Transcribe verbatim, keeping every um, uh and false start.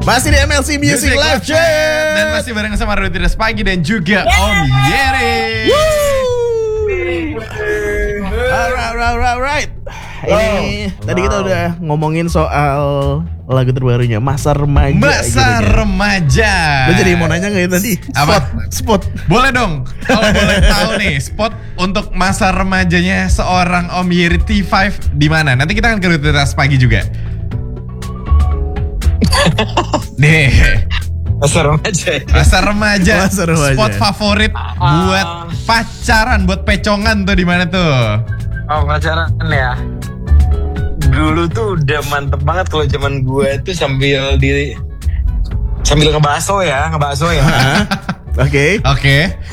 Masih di M L C Music, Music Live Chat. Dan masih bareng sama Rutinitas Pagi dan juga Om Yeri. Alright, alright, alright. Ini wow. tadi kita wow. udah ngomongin soal lagu terbarunya Masa Remaja. Masa gitu, kan. Remaja. Lo jadi mau nanya gak ya tadi? Apa? Spot, spot. Boleh dong. Kalau boleh tahu nih, spot untuk masa remajanya seorang Om Yeri T lima di mana? Nanti kita akan ke Rutinitas Pagi juga. Nih. Masa remaja. Masa remaja. Masa remaja. Spot favorit uh, buat pacaran, buat pecongan tuh di mana tuh? Oh, pacaran ya. Dulu tuh udah mantep banget kalau zaman gue tuh sambil di sambil ngebaso ya, ngebaso ya. Oke. Oke.